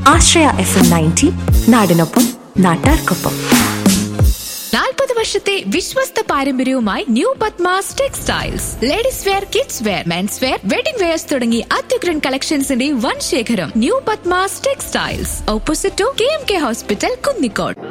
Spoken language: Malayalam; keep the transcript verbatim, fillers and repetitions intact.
ആശ്രയ എഫ് എം നയൻറ്റി, നാടിനൊപ്പം നാട്ടാർക്കൊപ്പം. നാൽപ്പത് വർഷത്തെ വിശ്വസ്ത പാരമ്പര്യവുമായി new Padmas textiles. Ladies wear, kids wear, men's wear, wedding wears തുടങ്ങി അത്യുഗ്രൻ കളക്ഷൻസിന്റെ വൻ ശേഖരം. New Padmas textiles, opposite to K M K hospital, Kunnicode.